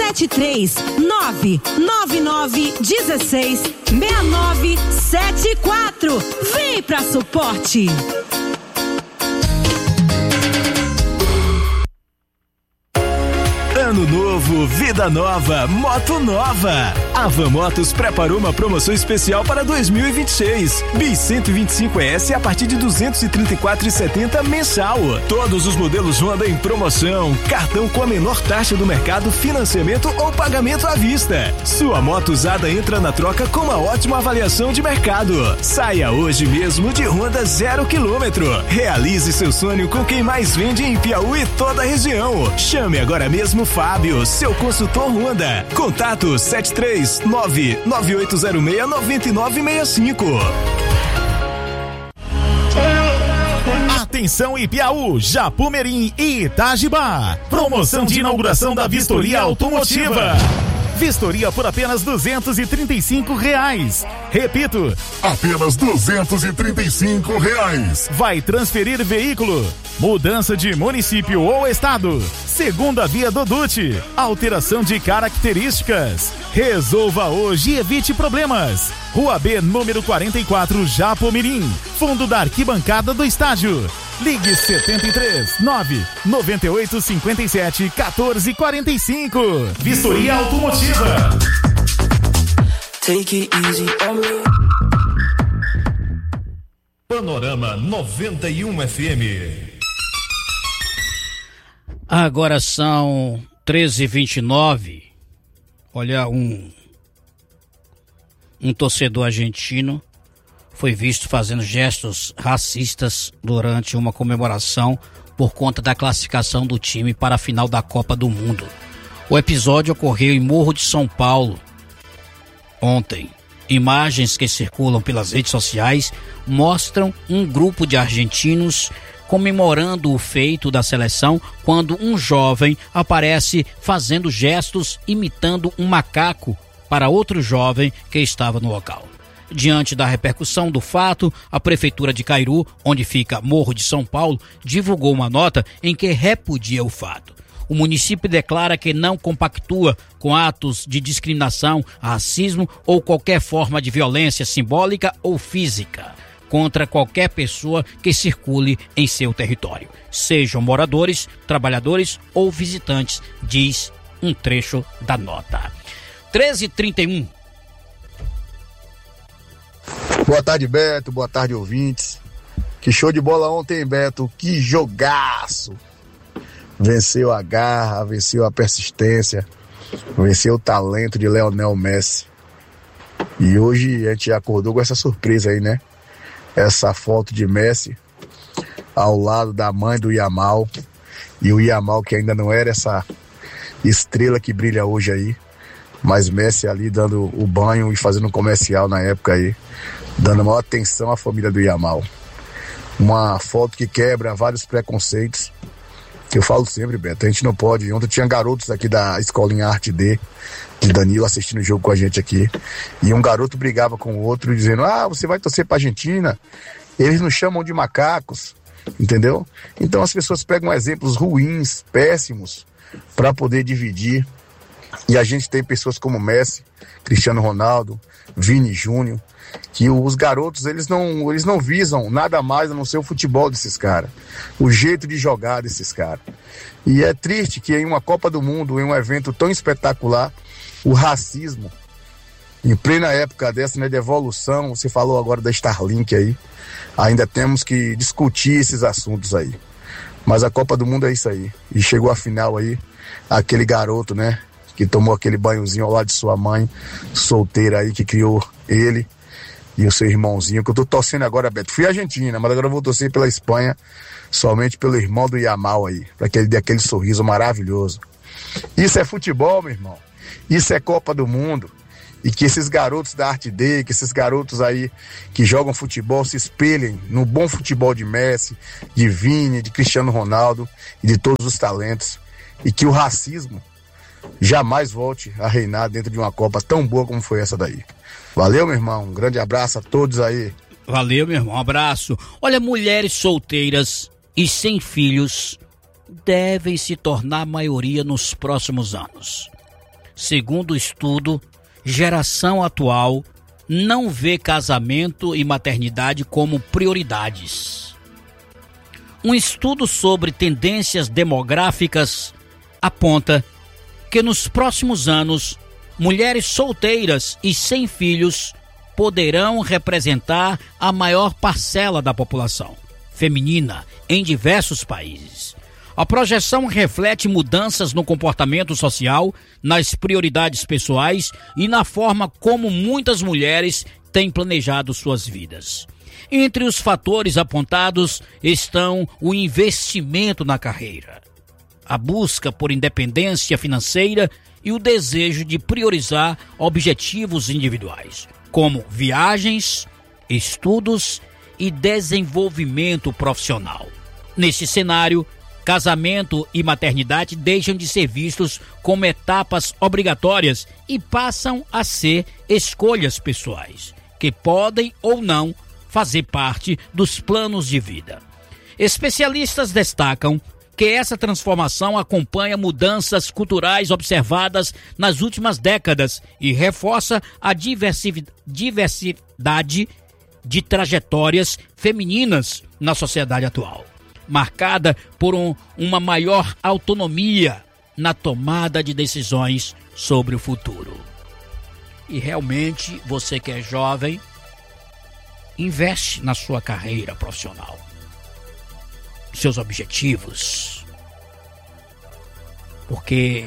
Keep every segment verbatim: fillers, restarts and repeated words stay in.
sete três nove nove nove um seis seis nove sete quatro. Vem pra Suporte. Ano novo, vida nova, moto nova. A Van Motos preparou uma promoção especial para dois mil e vinte e seis. Bis cento e vinte e cinco S a partir de duzentos e trinta e quatro reais e setenta centavos mensal. Todos os modelos Honda em promoção. Cartão com a menor taxa do mercado, financiamento ou pagamento à vista. Sua moto usada entra na troca com uma ótima avaliação de mercado. Saia hoje mesmo de Honda zero quilômetro. Realize seu sonho com quem mais vende em Piauí e toda a região. Chame agora mesmo Fábio, seu consultor Honda. Contato sete três nove nove oito zero seis nove nove seis cinco. Atenção Ipiaú, Japumirim e Itajibá. Promoção de inauguração da Vistoria Automotiva. Vistoria por apenas duzentos e trinta e cinco reais. Repito, apenas duzentos e trinta e cinco reais. Vai transferir veículo, mudança de município ou estado, segunda via do D U T, alteração de características. Resolva hoje e evite problemas. Rua B, número quarenta e quatro, Japumirim, fundo da arquibancada do estádio. Ligue setenta e três nove nove oito cinco sete quatorze quarenta e cinco. Vistoria Automotiva. Take it easy on me. Panorama noventa e um F M. Agora são treze e vinte e nove. Olha, um um torcedor argentino foi visto fazendo gestos racistas durante uma comemoração por conta da classificação do time para a final da Copa do Mundo. O episódio ocorreu em Morro de São Paulo ontem. Imagens que circulam pelas redes sociais mostram um grupo de argentinos comemorando o feito da seleção quando um jovem aparece fazendo gestos imitando um macaco para outro jovem que estava no local. Diante da repercussão do fato, a Prefeitura de Cairu, onde fica Morro de São Paulo, divulgou uma nota em que repudia o fato. O município declara que não compactua com atos de discriminação, racismo ou qualquer forma de violência simbólica ou física contra qualquer pessoa que circule em seu território, sejam moradores, trabalhadores ou visitantes, diz um trecho da nota. treze e trinta e um. Boa tarde, Beto. Boa tarde, ouvintes. Que show de bola ontem, Beto. Que jogaço. Venceu a garra, venceu a persistência, venceu o talento de Lionel Messi. E hoje a gente acordou com essa surpresa aí, né? Essa foto de Messi ao lado da mãe do Yamal. E o Yamal que ainda não era essa estrela que brilha hoje aí. Mas Messi ali dando o banho e fazendo um comercial na época aí, dando maior atenção à família do Yamal. Uma foto que quebra vários preconceitos, que eu falo sempre, Beto, a gente não pode. Ontem tinha garotos aqui da Escolinha Arte D, de Danilo, assistindo o jogo com a gente aqui, e um garoto brigava com o outro, dizendo, ah, você vai torcer pra Argentina? Eles nos chamam de macacos, entendeu? Então as pessoas pegam exemplos ruins, péssimos, para poder dividir. E a gente tem pessoas como Messi, Cristiano Ronaldo, Vini Júnior, que os garotos, eles não, eles não visam nada mais a não ser o futebol desses caras, o jeito de jogar desses caras. E é triste que em uma Copa do Mundo, em um evento tão espetacular, o racismo, em plena época dessa, né, de evolução, você falou agora da Starlink aí, ainda temos que discutir esses assuntos aí. Mas a Copa do Mundo é isso aí. E chegou a final aí, aquele garoto, né, que tomou aquele banhozinho ao lado de sua mãe, solteira aí, que criou ele e o seu irmãozinho, que eu tô torcendo agora, Beto. Fui à Argentina, mas agora eu vou torcer pela Espanha, somente pelo irmão do Yamal aí, para que ele dê aquele sorriso maravilhoso. Isso é futebol, meu irmão. Isso é Copa do Mundo. E que esses garotos da Arte D, que esses garotos aí que jogam futebol se espelhem no bom futebol de Messi, de Vini, de Cristiano Ronaldo e de todos os talentos. E que o racismo jamais volte a reinar dentro de uma Copa tão boa como foi essa daí. Valeu, meu irmão. Um grande abraço a todos aí. Valeu, meu irmão. Um abraço. Olha, mulheres solteiras e sem filhos devem se tornar maioria nos próximos anos. Segundo o estudo, geração atual não vê casamento e maternidade como prioridades. Um estudo sobre tendências demográficas aponta que nos próximos anos, mulheres solteiras e sem filhos poderão representar a maior parcela da população feminina em diversos países. A projeção reflete mudanças no comportamento social, nas prioridades pessoais e na forma como muitas mulheres têm planejado suas vidas. Entre os fatores apontados estão o investimento na carreira, a busca por independência financeira e o desejo de priorizar objetivos individuais, como viagens, estudos e desenvolvimento profissional. Neste cenário, casamento e maternidade deixam de ser vistos como etapas obrigatórias e passam a ser escolhas pessoais, que podem ou não fazer parte dos planos de vida. Especialistas destacam que essa transformação acompanha mudanças culturais observadas nas últimas décadas e reforça a diversi- diversidade de trajetórias femininas na sociedade atual, marcada por um, uma maior autonomia na tomada de decisões sobre o futuro. E realmente, você que é jovem, investe na sua carreira profissional, seus objetivos, porque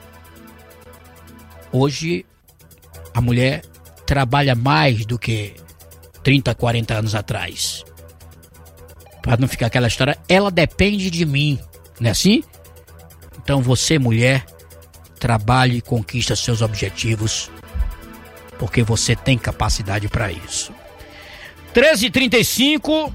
hoje a mulher trabalha mais do que trinta, quarenta anos atrás. Para não ficar aquela história, ela depende de mim, não é assim? Então você, mulher, trabalhe e conquista seus objetivos, porque você tem capacidade para isso. treze e trinta e cinco,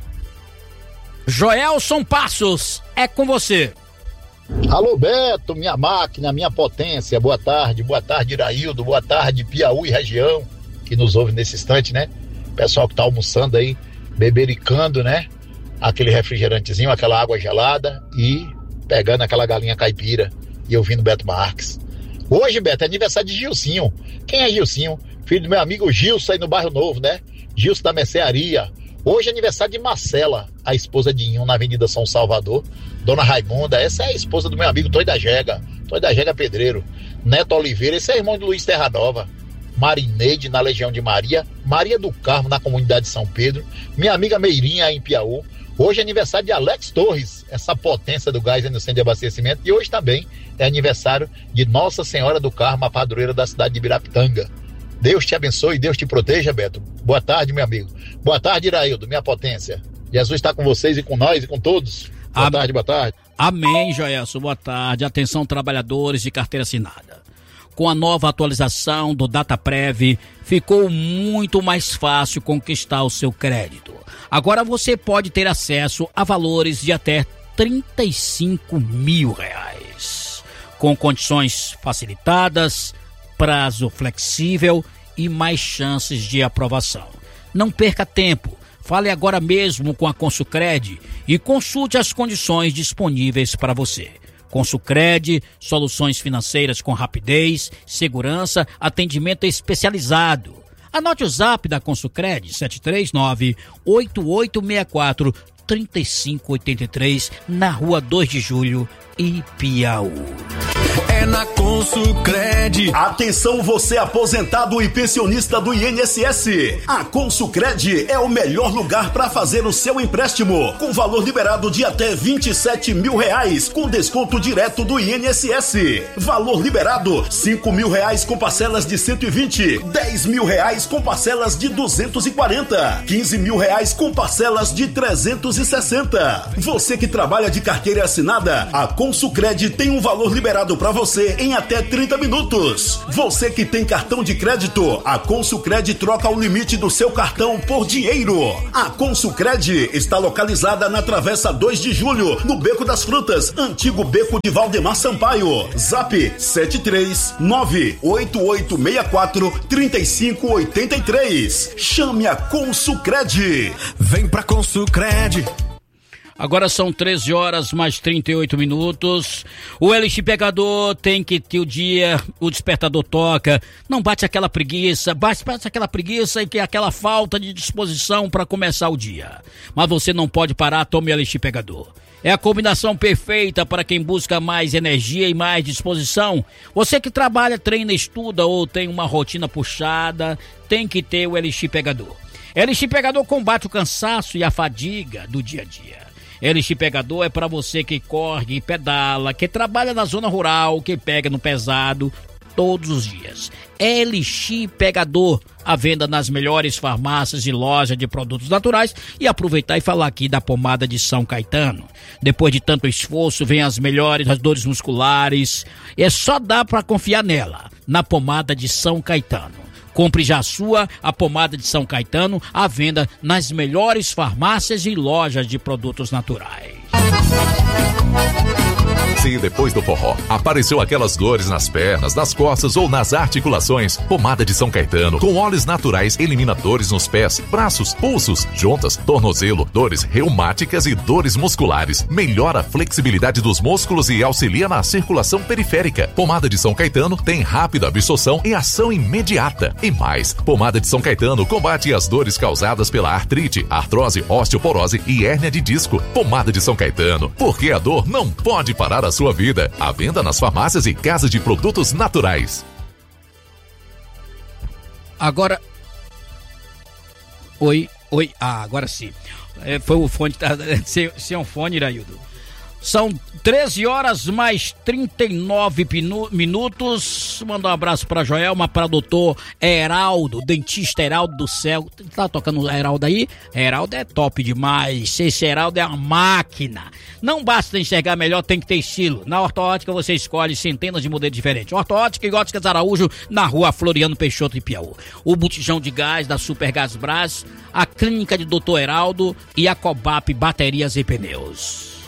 Joelson Passos, é com você. Alô, Beto, minha máquina, minha potência, boa tarde, boa tarde, Iraildo, boa tarde, Piauí região, que nos ouve nesse instante, né? Pessoal que tá almoçando aí, bebericando, né? Aquele refrigerantezinho, aquela água gelada e pegando aquela galinha caipira e ouvindo Beto Marques. Hoje, Beto, é aniversário de Gilcinho. Quem é Gilcinho? Filho do meu amigo Gilson aí no Bairro Novo, né? Gilson da Mercearia. Hoje é aniversário de Marcela, a esposa de Inho, na Avenida São Salvador. Dona Raimunda, essa é a esposa do meu amigo Toy da Jega. Toy da Jega Pedreiro. Neto Oliveira, esse é irmão de Luiz Terra Nova. Marineide, na Legião de Maria. Maria do Carmo, na comunidade de São Pedro. Minha amiga Meirinha, aí em Piauí. Hoje é aniversário de Alex Torres, essa potência do gás no centro de abastecimento. E hoje também é aniversário de Nossa Senhora do Carmo, a padroeira da cidade de Ibirapitanga. Deus te abençoe, Deus te proteja, Beto. Boa tarde, meu amigo. Boa tarde, Iraildo, minha potência. Jesus está com vocês e com nós e com todos. Boa Am... tarde, boa tarde. Amém, Joelson. Boa tarde. Atenção, trabalhadores de carteira assinada. Com a nova atualização do DataPrev, ficou muito mais fácil conquistar o seu crédito. Agora você pode ter acesso a valores de até trinta e cinco mil reais, com condições facilitadas, prazo flexível e mais chances de aprovação. Não perca tempo. Fale agora mesmo com a Consulcred e consulte as condições disponíveis para você. Consulcred, soluções financeiras com rapidez, segurança, atendimento especializado. Anote o zap da Consulcred, sete três nove, oito oito seis quatro, três cinco oito três, na rua dois de julho, em Piauí. É na Consulcred. Atenção, você aposentado e pensionista do I N S S. A Consulcred é o melhor lugar para fazer o seu empréstimo, com valor liberado de até vinte e sete mil reais, com desconto direto do I N S S. Valor liberado, cinco mil reais com parcelas de cento e vinte, dez mil reais com parcelas de duzentos e quarenta, quinze mil reais com parcelas de trezentos e sessenta. Você que trabalha de carteira assinada, a Consulcred tem um valor liberado para você em até trinta minutos. Você que tem cartão de crédito, a Consulcred troca o limite do seu cartão por dinheiro. A Consulcred está localizada na Travessa dois de julho, no Beco das Frutas, antigo Beco de Valdemar Sampaio. Zap sete três nove, oito oito seis quatro, três cinco oito três. Chame a Consulcred. Vem pra Consulcred. Agora são treze horas mais trinta e oito minutos. O L X Pegador tem que ter o dia, o despertador toca. Não bate aquela preguiça, bate, bate aquela preguiça e que aquela falta de disposição para começar o dia. Mas você não pode parar, tome o L X Pegador. É a combinação perfeita para quem busca mais energia e mais disposição. Você que trabalha, treina, estuda ou tem uma rotina puxada, tem que ter o L X Pegador. L X Pegador combate o cansaço e a fadiga do dia a dia. L X Pegador é para você que corre, pedala, que trabalha na zona rural, que pega no pesado todos os dias. L X Pegador, à venda nas melhores farmácias e lojas de produtos naturais. E aproveitar e falar aqui da pomada de São Caetano. Depois de tanto esforço, vem as melhores, as dores musculares. É só dar para confiar nela, na pomada de São Caetano. Compre já a sua, a pomada de São Caetano, à venda nas melhores farmácias e lojas de produtos naturais. Se depois do forró apareceu aquelas dores nas pernas, nas costas ou nas articulações, pomada de São Caetano com óleos naturais elimina dores nos pés, braços, pulsos, juntas, tornozelo, dores reumáticas e dores musculares. Melhora a flexibilidade dos músculos e auxilia na circulação periférica. Pomada de São Caetano tem rápida absorção e ação imediata. E mais, pomada de São Caetano combate as dores causadas pela artrite, artrose, osteoporose e hérnia de disco. Pomada de São Caetano, porque a dor não pode parar a sua vida. À venda nas farmácias e casas de produtos naturais. Agora. Oi, oi. Ah, agora sim. É, foi o fone. Tá, sem, sem um fone, Iraildo. São treze horas mais trinta e nove pinu, minutos. Mandar um abraço pra Joelma, pra doutor Heraldo, dentista Heraldo do Céu. Tá tocando o Heraldo aí? Heraldo é top demais. Esse Heraldo é uma máquina. Não basta enxergar melhor, tem que ter estilo. Na Ortoótica você escolhe centenas de modelos diferentes. Ortoótica e Óticas Araújo, na rua Floriano Peixoto de Piauí. O botijão de gás da Super Gás Brás, a clínica de doutor Heraldo e a Cobap Baterias e Pneus.